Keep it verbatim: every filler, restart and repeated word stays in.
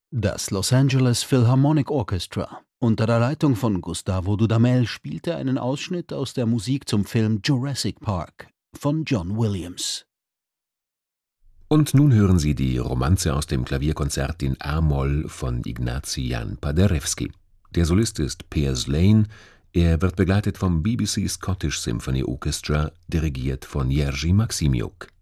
Das Los Angeles Philharmonic Orchestra unter der Leitung von Gustavo Dudamel spielte einen Ausschnitt aus der Musik zum Film Jurassic Park von John Williams. Und nun hören Sie die Romanze aus dem Klavierkonzert in a-Moll von Ignacy Jan Paderewski. Der Solist ist Piers Lane, er wird begleitet vom B B C Scottish Symphony Orchestra, dirigiert von Jerzy Maksimiuk.